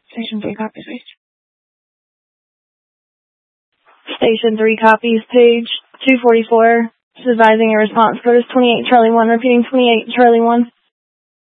Station 3 copies, please. Station 3 copies, page 244. Just advising your response code is 28 Charlie 1, repeating 28 Charlie 1.